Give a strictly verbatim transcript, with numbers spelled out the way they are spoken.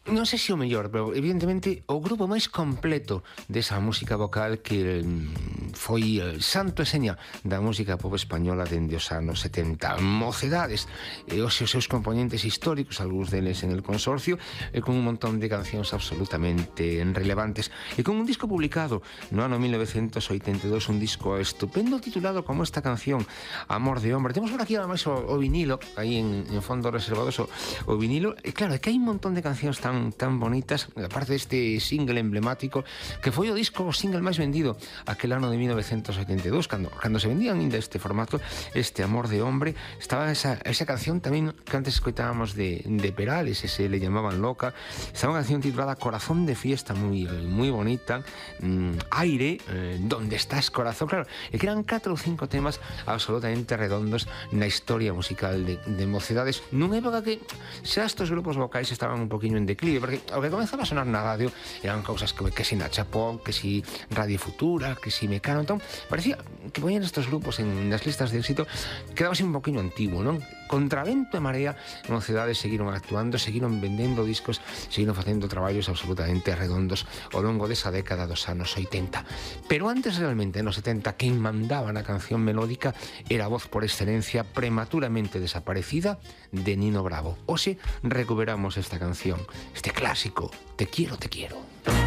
non sei se o mellor, pero evidentemente o grupo máis completo desa música vocal que mm, foi el santo e seña da música pop española dende os anos setenta. Mocedades, e os seus componentes históricos, algúns deles en el consorcio, e con un montón de cancións absolutamente relevantes, e con un disco publicado no ano mil novecentos oitenta e dous, un disco estupendo titulado como esta canción, Amor de Hombre. Temos por aquí ademais o, o vinilo, aí en, en fondo reservados o, o vinilo, e claro, é que hai un montón de cancións tan tan bonitas, aparte deste single emblemático que foi o disco, o single máis vendido aquel ano de mil novecentos oitenta e dous, cando, cando se vendían ainda este formato, este Amor de Hombre. Estaba esa, esa canción tamén que antes escoitábamos de, de Perales, ese Le llamaban loca. Estaba unha canción titulada Corazón de Fiesta, moi moi bonita, mm, Aire, eh, Donde estás corazón, claro, e que eran catro ou cinco temas absolutamente redondos na historia musical de, de Mocedades, nunha época que xa estos grupos vocais estaban un poquinho en declive, porque o que comenzaba a sonar na radio eran cousas que, que si Nacha Pop, que si Radio Futura, que si Mecano. Entón, parecía que poñían estos grupos en nas listas de éxito, quedaba así un poquinho antigo, non? Contra vento e marea, Mocedades seguiron actuando, seguiron vendendo discos, seguiron facendo traballos absolutamente redondos ao longo desa década dos anos oitenta. Pero antes, realmente, nos setenta, quen mandaba na canción melódica era a voz por excelencia prematuramente desaparecida de Nino Bravo. Hoxe recuperamos esta canción, este clásico, Te quiero, te quiero.